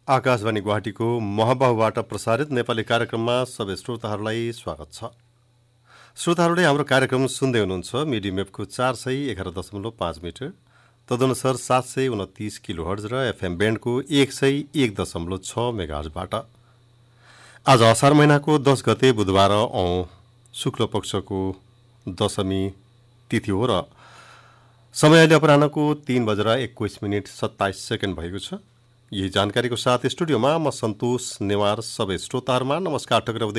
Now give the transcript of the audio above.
आकाशवाणी गुवाहाटीको महबाहुबाट प्रसारित नेपाली कार्यक्रममा सबै श्रोताहरूलाई स्वागत छ। श्रोताहरूले हाम्रो कार्यक्रम सुन्दै हुनुहुन्छ मिडियम वेभको 411.5 मिटर, तदनुसार 729 किलोहर्ज र एफएम ब्यान्डको 101.6 मेगाहर्जबाट। आज असार महिनाको 10 गते बुधबार शुक्ल पक्षको दशमी तिथि हो र समय अहिले अपराह्नको 3:21:27 भएको छ। यही जानकारीको साथ स्टुडियोमा म सन्तोष नेवार सबै श्रोताहरूमा नमस्कार टक्राउँदै